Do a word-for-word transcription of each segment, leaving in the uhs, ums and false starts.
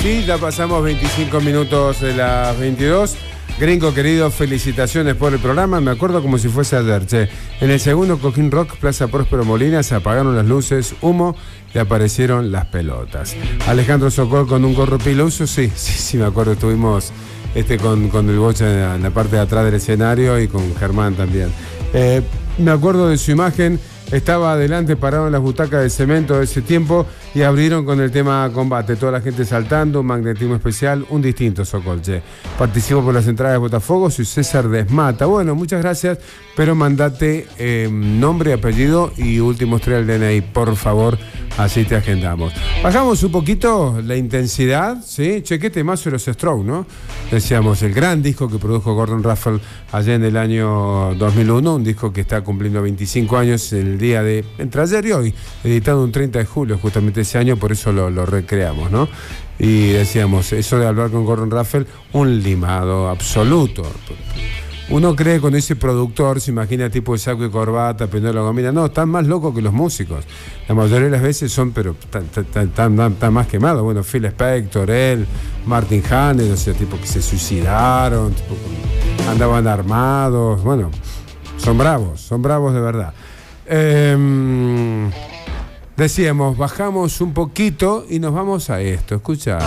sí, ya pasamos veinticinco minutos de las veintidós. Gringo querido, felicitaciones por el programa. Me acuerdo como si fuese ayer, che. En el segundo Coquín Rock, Plaza Próspero Molina, se apagaron las luces, humo y aparecieron las pelotas. Alejandro Sokol con un gorro piluso, sí, sí, sí, me acuerdo. Estuvimos este, con, con el bocha en la, en la parte de atrás del escenario y con Germán también. Eh, me acuerdo de su imagen. Estaba adelante parado en las butacas de cemento de ese tiempo y abrieron con el tema combate. Toda la gente saltando, un magnetismo especial, un distinto Socolche. Participó por las entradas de Botafogo, soy César Desmata. Bueno, muchas gracias, pero mandate eh, nombre, apellido y últimos tres del D N I, por favor, así te agendamos. Bajamos un poquito la intensidad, ¿sí? Chequete más de los Strokes, ¿no? Decíamos, el gran disco que produjo Gordon Raphael allá en el año dos mil uno, un disco que está cumpliendo veinticinco años el día de, entre ayer y hoy, editado un treinta de julio, justamente ese año, por eso lo, lo recreamos, ¿no? Y decíamos, eso de hablar con Gordon Raphael, un limado absoluto. Uno cree con ese productor, se imagina tipo de saco y corbata, prendiendo la gomina. No, están más locos que los músicos. La mayoría de las veces son, pero están más quemados. Bueno, Phil Spector, él, Martin Hannett, o sea, tipo que se suicidaron, tipo, andaban armados. Bueno, son bravos, son bravos de verdad. Eh, decíamos, bajamos un poquito y nos vamos a esto. Escucha.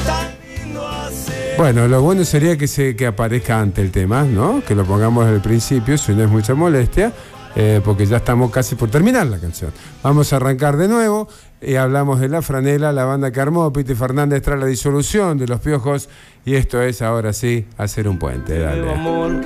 Bueno, lo bueno sería que se que aparezca antes el tema, ¿no? Que lo pongamos desde el principio, si no es mucha molestia, eh, porque ya estamos casi por terminar la canción. Vamos a arrancar de nuevo y hablamos de La Franela, la banda que armó Piti Fernández tras la disolución de Los Piojos, y esto es ahora sí hacer un puente. Dale.